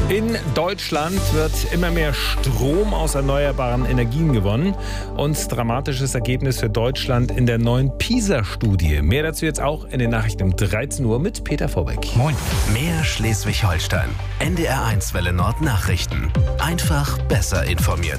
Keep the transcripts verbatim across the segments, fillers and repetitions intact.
In Deutschland wird immer mehr Strom aus erneuerbaren Energien gewonnen. Und dramatisches Ergebnis für Deutschland in der neuen PISA-Studie. Mehr dazu jetzt auch in den Nachrichten um dreizehn Uhr mit Peter Vorbeck. Moin. Mehr Schleswig-Holstein. N D R eins Welle Nord Nachrichten. Einfach besser informiert.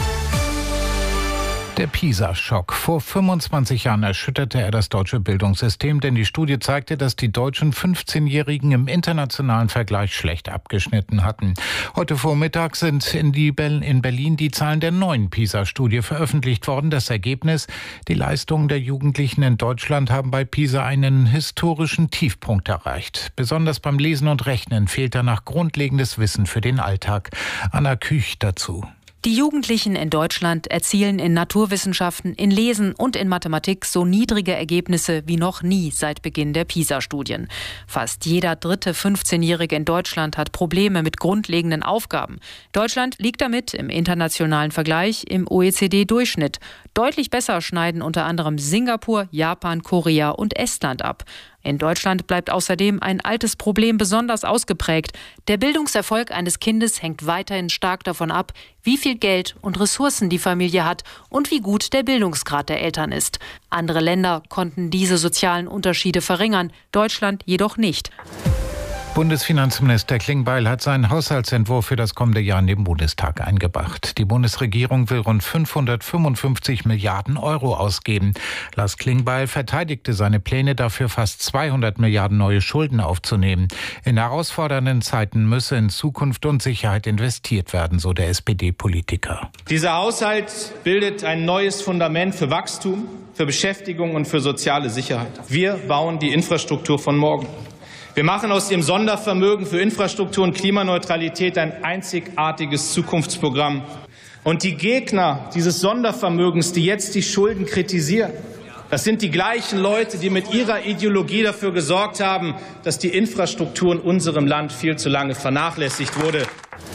Der PISA-Schock. Vor fünfundzwanzig Jahren erschütterte er das deutsche Bildungssystem, denn die Studie zeigte, dass die deutschen fünfzehnjährigen im internationalen Vergleich schlecht abgeschnitten hatten. Heute Vormittag sind in, die Be- in Berlin die Zahlen der neuen PISA-Studie veröffentlicht worden. Das Ergebnis: Die Leistungen der Jugendlichen in Deutschland haben bei PISA einen historischen Tiefpunkt erreicht. Besonders beim Lesen und Rechnen fehlt danach grundlegendes Wissen für den Alltag. Anna Küch dazu. Die Jugendlichen in Deutschland erzielen in Naturwissenschaften, in Lesen und in Mathematik so niedrige Ergebnisse wie noch nie seit Beginn der PISA-Studien. Fast jeder dritte fünfzehnjährige in Deutschland hat Probleme mit grundlegenden Aufgaben. Deutschland liegt damit im internationalen Vergleich im O E C D-Durchschnitt. Deutlich besser schneiden unter anderem Singapur, Japan, Korea und Estland ab. In Deutschland bleibt außerdem ein altes Problem besonders ausgeprägt. Der Bildungserfolg eines Kindes hängt weiterhin stark davon ab, wie viel Geld und Ressourcen die Familie hat und wie gut der Bildungsgrad der Eltern ist. Andere Länder konnten diese sozialen Unterschiede verringern, Deutschland jedoch nicht. Bundesfinanzminister Klingbeil hat seinen Haushaltsentwurf für das kommende Jahr in den Bundestag eingebracht. Die Bundesregierung will rund fünfhundertfünfundfünfzig Milliarden Euro ausgeben. Lars Klingbeil verteidigte seine Pläne dafür, fast zweihundert Milliarden neue Schulden aufzunehmen. In herausfordernden Zeiten müsse in Zukunft und Sicherheit investiert werden, so der S P D-Politiker. Dieser Haushalt bildet ein neues Fundament für Wachstum, für Beschäftigung und für soziale Sicherheit. Wir bauen die Infrastruktur von morgen. Wir machen aus dem Sondervermögen für Infrastruktur und Klimaneutralität ein einzigartiges Zukunftsprogramm. Und die Gegner dieses Sondervermögens, die jetzt die Schulden kritisieren, das sind die gleichen Leute, die mit ihrer Ideologie dafür gesorgt haben, dass die Infrastruktur in unserem Land viel zu lange vernachlässigt wurde.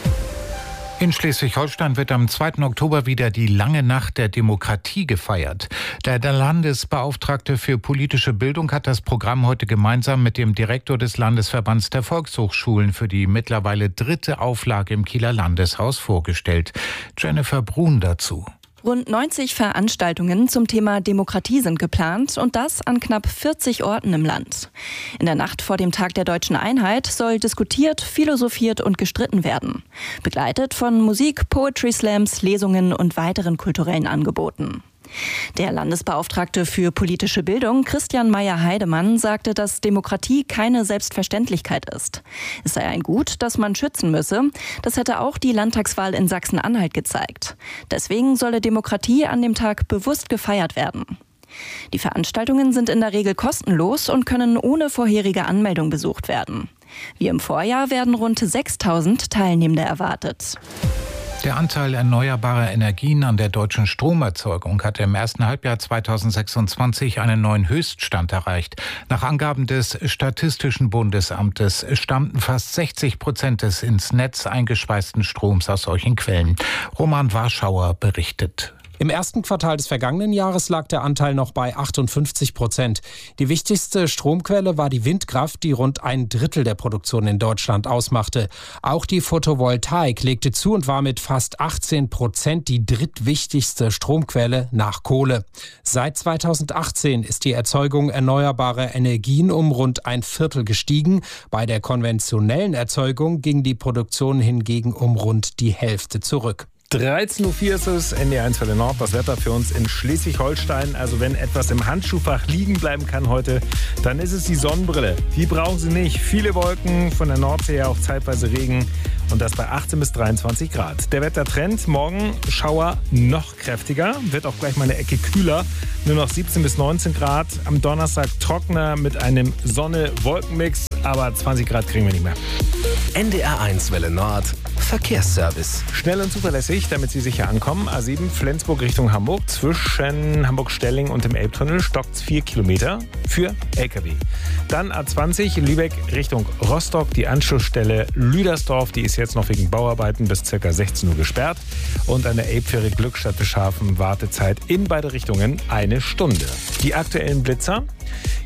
In Schleswig-Holstein wird am zweiten Oktober wieder die lange Nacht der Demokratie gefeiert. Der Landesbeauftragte für politische Bildung hat das Programm heute gemeinsam mit dem Direktor des Landesverbands der Volkshochschulen für die mittlerweile dritte Auflage im Kieler Landeshaus vorgestellt. Jennifer Brun dazu. Rund neunzig Veranstaltungen zum Thema Demokratie sind geplant und das an knapp vierzig Orten im Land. In der Nacht vor dem Tag der Deutschen Einheit soll diskutiert, philosophiert und gestritten werden. Begleitet von Musik, Poetry Slams, Lesungen und weiteren kulturellen Angeboten. Der Landesbeauftragte für politische Bildung, Christian Meyer-Heidemann, sagte, dass Demokratie keine Selbstverständlichkeit ist. Es sei ein Gut, das man schützen müsse. Das hätte auch die Landtagswahl in Sachsen-Anhalt gezeigt. Deswegen solle Demokratie an dem Tag bewusst gefeiert werden. Die Veranstaltungen sind in der Regel kostenlos und können ohne vorherige Anmeldung besucht werden. Wie im Vorjahr werden rund sechstausend Teilnehmende erwartet. Der Anteil erneuerbarer Energien an der deutschen Stromerzeugung hat im ersten Halbjahr zweitausendsechsundzwanzig einen neuen Höchststand erreicht. Nach Angaben des Statistischen Bundesamtes stammten fast sechzig Prozent des ins Netz eingespeisten Stroms aus solchen Quellen. Roman Warschauer berichtet. Im ersten Quartal des vergangenen Jahres lag der Anteil noch bei achtundfünfzig Prozent. Die wichtigste Stromquelle war die Windkraft, die rund ein Drittel der Produktion in Deutschland ausmachte. Auch die Photovoltaik legte zu und war mit fast achtzehn Prozent die drittwichtigste Stromquelle nach Kohle. Seit zweitausendachtzehn ist die Erzeugung erneuerbarer Energien um rund ein Viertel gestiegen. Bei der konventionellen Erzeugung ging die Produktion hingegen um rund die Hälfte zurück. dreizehn Uhr vier ist es, N D R eins Welle Nord, das Wetter für uns in Schleswig-Holstein. Also wenn etwas im Handschuhfach liegen bleiben kann heute, dann ist es die Sonnenbrille. Die brauchen Sie nicht. Viele Wolken, von der Nordsee her auch zeitweise Regen und das bei achtzehn bis dreiundzwanzig Grad. Der Wettertrend, morgen Schauer noch kräftiger, wird auch gleich mal eine Ecke kühler, nur noch siebzehn bis neunzehn Grad. Am Donnerstag trockener mit einem Sonne-Wolken-Mix, aber zwanzig Grad kriegen wir nicht mehr. N D R eins Welle Nord Verkehrsservice. Schnell und zuverlässig, damit Sie sicher ankommen. A sieben Flensburg Richtung Hamburg. Zwischen Hamburg-Stelling und dem Elbtunnel stockt es vier Kilometer für L K W. Dann A zwanzig Lübeck Richtung Rostock. Die Anschlussstelle Lüdersdorf, die ist jetzt noch wegen Bauarbeiten bis ca. sechzehn Uhr gesperrt. Und an der Elbfähre Glückstadt-Beschafen Wartezeit in beide Richtungen eine Stunde. Die aktuellen Blitzer.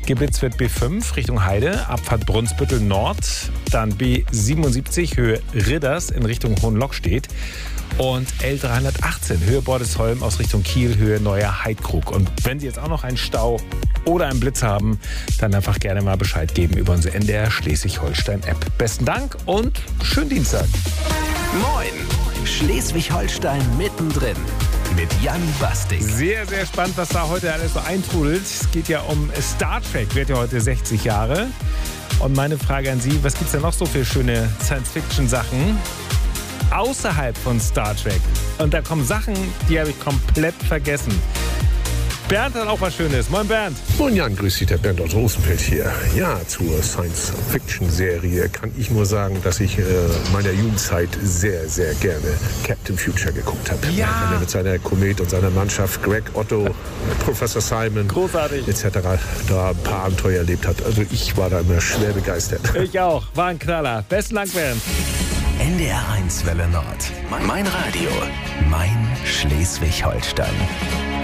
geblitzt wird B fünf Richtung Heide, Abfahrt Brunsbüttel Nord. Dann B siebenundsiebzig Höhe Ridders in Richtung Hohenlockstedt. Und L dreihundertachtzehn Höhe Bordesholm aus Richtung Kiel, Höhe Neuer Heidkrug. Und wenn Sie jetzt auch noch einen Stau oder einen Blitz haben, dann einfach gerne mal Bescheid geben über unsere N D R Schleswig-Holstein-App. Besten Dank und schönen Dienstag. Moin, Schleswig-Holstein mittendrin mit Jan Basting. Sehr, sehr spannend, was da heute alles so eintrudelt. Es geht ja um Star Trek, wird ja heute sechzig Jahre. Und meine Frage an Sie, was gibt es denn noch so für schöne Science-Fiction-Sachen außerhalb von Star Trek? Und da kommen Sachen, die habe ich komplett vergessen. Bernd hat auch was Schönes. Moin Bernd. Moin Jan, grüß dich, der Bernd aus Rosenfeld hier. Ja, zur Science-Fiction-Serie kann ich nur sagen, dass ich äh, meiner Jugendzeit sehr, sehr gerne Captain Future geguckt habe. Ja. Wenn er mit seiner Komet und seiner Mannschaft, Greg, Otto, Professor Simon Großartig. et cetera da ein paar Abenteuer erlebt hat. Also ich war da immer schwer begeistert. Ich auch. War ein Knaller. Besten Dank, Bernd. N D R eins Welle Nord. Mein Radio. Mein Schleswig-Holstein.